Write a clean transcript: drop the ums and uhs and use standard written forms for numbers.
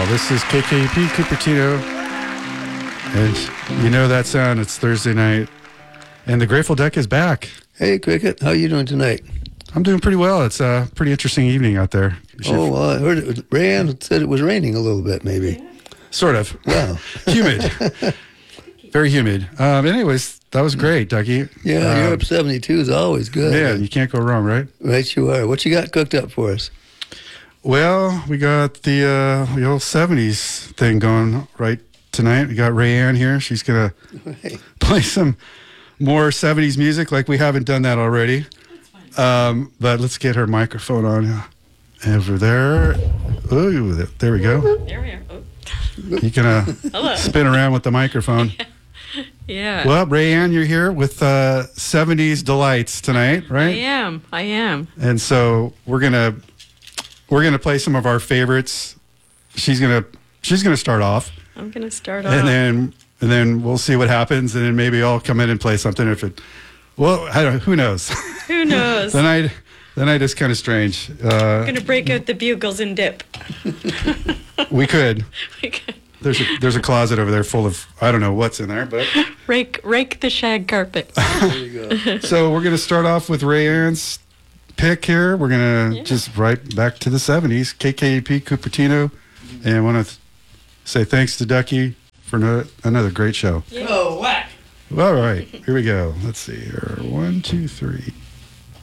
This is KKUP Cupertino, and you know that sound. It's Thursday night, and the Grateful Deck is back. Hey, Cricket, how you doing tonight? I'm doing pretty well. It's a pretty interesting evening out there. Oh, well, I heard Rayanne said it was raining a little bit, maybe. Sort of. Wow. Humid. Very humid. Anyways, that was great, Ducky. Yeah, Europe 72 is always good. Yeah, you can't go wrong, right? Right you are. What you got cooked up for us? Well, we got the old 70s thing going right tonight. We got Rayanne here. She's going to play some more 70s music like we haven't done that already. But let's get her microphone on over there. Ooh, there we go. There we are. Oh. You can spin around with the microphone. Yeah. Well, Rayanne, you're here with 70s delights tonight, right? I am. And so we're gonna play some of our favorites. She's gonna start off. I'm gonna start off. And then we'll see what happens, and then maybe I'll come in and play something if it. Well, I don't. Who knows? Who knows? the night is kind of strange. I'm gonna break out the bugles and dip. We could. We could. There's a closet over there full of I don't know what's in there, but rake the shag carpet. There you go. So we're gonna start off with Rayanne's pick here. We're gonna just right back to the 70s. KKUP Cupertino, and I want to say thanks to Ducky for another great show. Oh, whack! All right, here we go. Let's see here. 1, 2, 3.